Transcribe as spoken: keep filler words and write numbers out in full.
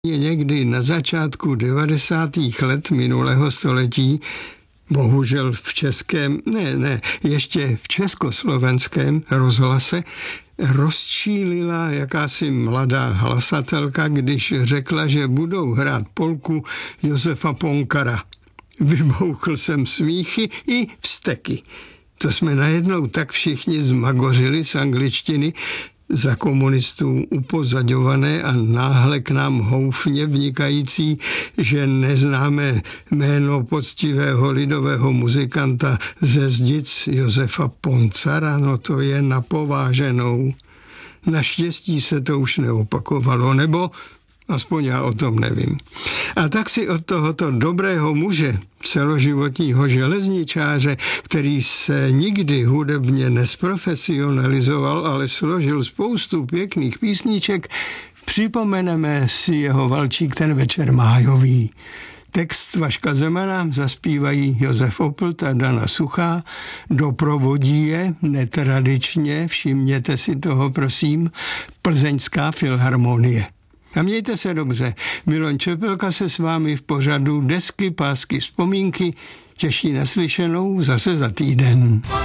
Někdy na začátku devadesátých let minulého století, bohužel v českém, ne, ne, ještě v československém rozhlase, rozčílila jakási mladá hlasatelka, když řekla, že budou hrát polku Josefa Ponkara. Vybouchl jsem smíchy i vzteky. To jsme najednou tak všichni zmagořili z angličtiny, za komunistů upozaďované a náhle k nám houfně vnikající, že neznáme jméno poctivého lidového muzikanta ze Zdic Josefa Poncara, no to je na pováženou. Naštěstí se to už neopakovalo, nebo aspoň já o tom nevím. A tak si od tohoto dobrého muže, celoživotního železničáře, který se nikdy hudebně nesprofesionalizoval, ale složil spoustu pěkných písniček, připomeneme si jeho valčík Ten večer májový. Text Vaška Zemana zaspívají Josef Oppelt a Dana Suchá, doprovodí je netradičně, všimněte si toho prosím, Plzeňská filharmonie. A mějte se dobře. Milan Čepelka se s vámi v pořadu Desky, pásky, vzpomínky těší na slyšenou zase za týden.